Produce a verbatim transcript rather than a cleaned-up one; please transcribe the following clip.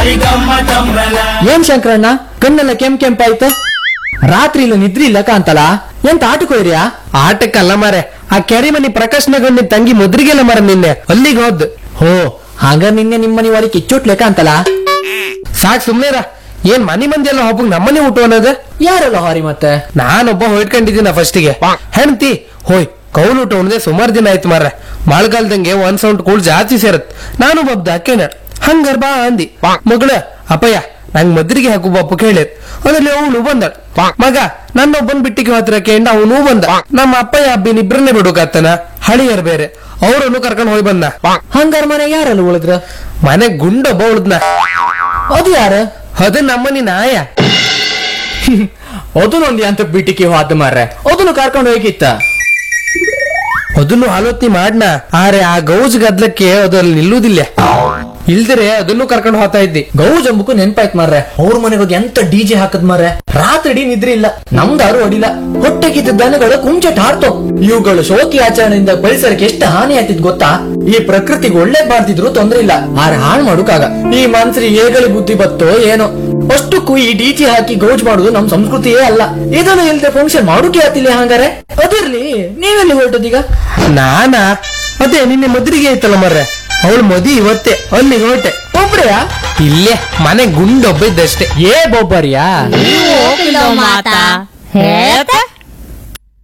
ಏನ್ ಶಂಕರಣ್ಣ ಕಣ್ಣೆಲ್ಲ ಕೆಂಪ್ ಕೆಂಪಾಯ್ತು? ರಾತ್ರಿ ಇಲ್ಲ ನಿದ್ರಿ ಇಲ್ಲ ಕಾಂತಲ್ಲ, ಎಂತ ಆಟಕ್ಕೋಯ್ರಿಯಾ? ಆಟಕ್ಕಲ್ಲ ಮಾರೆ, ಆ ಕೆರೆ ಮನಿ ಪ್ರಕಾಶ್ನಗೊಂಡಿ ತಂಗಿ ಮುದ್ರಿಗೆಲ್ಲ ಮರ ನಿನ್ನೆ ಅಲ್ಲಿಗೆ ಹೋದ್. ಹೋ ಹಂಗ ನಿನ್ನೆ ನಿಮ್ಮನಿ ಒಳಗೆ ಕಿಚ್ಚೋಟ್ ಲೆಕ್ಕ ಅಂತಲ್ಲ. ಸಾಕ್ ಸುಮ್ನೇರ, ಏನ್ ಮನಿ ಮಂದಿ ಎಲ್ಲ ಒಬ್ಬಗ್ ನಮ್ಮನೆ ಊಟ ಅನ್ನೋದು? ಯಾರಲ್ಲ ಹಾರಿ ಮತ್ತೆ? ನಾನೊಬ್ಬ ಹೊಯ್ಕೊಂಡಿದ್ದೀನ ಫಸ್ಟಿಗೆ. ಹೆಣ್ತಿ ಹೋಯ್ ಕೌಲ್ ಊಟ ಉಣ್ದೆ ಸುಮಾರು ದಿನ ಆಯ್ತು ಮಾರ್ರೆ. ಮಳೆಗಾಲದಂಗೆ ಒಂದ್ ಸೌಂಡ್ ಕೂಳ್ ಜಾಸ್ತಿ ಸೇರತ್. ನಾನು ಬಬ್ದ ಅಕ್ಕೇನ ಹಂಗಾರ ಬಾ ಅಂದಿ. ಮಗಳ ಅಪ್ಪಯ್ಯ ನಂಗ್ ಮದ್ರಿಗೆ ಹಾಕು ಬಾಪು ಕೇಳಿದ್. ಅದ್ರಲ್ಲಿ ಅವನು ಬಂದಳ. ಮಗ ನನ್ನೊಬ್ಬನ್ ಬಿಟ್ಟಿಗೆ ಹತ್ರ ಕೇಂಡ ಅವನು ಬಂದ. ನಮ್ಮ ಅಪ್ಪಯ್ಯ ಹಬ್ಬಿನ ಇಬ್ರನ್ನೇ ಬಿಡುಕಾತನ, ಹಳಿಯರ್ ಬೇರೆ, ಅವ್ರನ್ನು ಕರ್ಕೊಂಡ್ ಹೋಗಿ ಬಂದ. ಹಂಗಾರ ಮನೆ ಯಾರಲ್ಲ ಉಳಿದ್ರ? ಮನೆ ಗುಂಡೊಬ್ಬ ಉಳಿದ್ನ. ಅದು ಯಾರ? ಅದು ನಮ್ಮನಿ ನಾಯ. ಅದನ್ನೊಂದು ಅಂತ ಬಿಟ್ಟಿಗೆ ಹೋದ ಮಾರ್ರೆ, ಅದನ್ನು ಕರ್ಕೊಂಡು ಹೋಗಿತ್ತ. ಅದನ್ನು ಆಲೋಚನೆ ಮಾಡ್ನ, ಆರೆ ಆ ಗೌಜ್ ಗದ್ಲಕ್ಕೆ ಅದ್ರಲ್ಲಿ ನಿಲ್ಲುವುದಿಲ್ಲ. ಇಲ್ದಿರೆ ಅದನ್ನು ಕರ್ಕೊಂಡು ಹೋಗ್ತಾ ಇದ್ದಿ. ಗೌಜ್ ಅಂಬಕು ನೆನ್ಪಾಯ್ತು ಮಾರ್ರೆ, ಅವ್ರ ಮನೆಗೆ ಹೋಗಿ ಎಂತ ಡಿಜೆ ಹಾಕದ್ ಮಾರ್ರೆ. ರಾತ್ರಿ ಇಡೀ ನಿದ್ರಿ ಇಲ್ಲ, ನಮ್ದಾರು ಹೊಡಿಲ್ಲ. ಹೊಟ್ಟೆಗಿದ್ದ ದನಗಳು ಕುಂಚಟ್ ಹಾಡ್ತೋ. ಇವುಗಳು ಶೋಕಿ ಆಚರಣೆಯಿಂದ ಪರಿಸರಕ್ಕೆ ಎಷ್ಟು ಹಾನಿ ಆಯ್ತಿದ್ ಗೊತ್ತಾ? ಈ ಪ್ರಕೃತಿಗೆ ಒಳ್ಳೆ ಬಾರ್ತಿದ್ರು ತೊಂದ್ರೆ ಇಲ್ಲ, ಆರೆ ಹಾಳು ಮಾಡುಕಾಗ. ಈ ಮನ್ಸ್ರಿ ಹೇಗಳಿ ಬುದ್ಧಿ ಬತ್ತೋ ಏನೋ, ಅಷ್ಟಕ್ಕೂ ಈ ಡಿಜೆ ಹಾಕಿ ಗೌಜ್ ಮಾಡುದು ನಮ್ ಸಂಸ್ಕೃತಿಯೇ ಅಲ್ಲ. ಇದನ್ನು ಇಲ್ದೆ ಫಂಕ್ಷನ್ ಮಾಡೋಕೆ ಆತಿಲ್ಲ. ಹಂಗಾರೆ ಅದಿರ್ಲಿ, ನೀವೆಲ್ಲಿ ಹೊರಟದೀಗ? ನಾನಾ ಅದೇ ನಿನ್ನೆ ಮದ್ರಿಗೆ ಐತಲ್ಲ ಮರ್ರೆ, ಅವಳು ಮದಿ ಇವತ್ತೇ ಅಲ್ಲಿಗೆ ಹೊರಟೆ. ಒಬ್ರೆಯಾ? ಇಲ್ಲೇ ಮನೆ ಗುಂಡೊಬ್ಬ ಇದ್ದಷ್ಟೇ. ಏ ಬೊಬ್ಬರಿಯಾ? ಮಾತಾ ಹೇಳ್ತಾ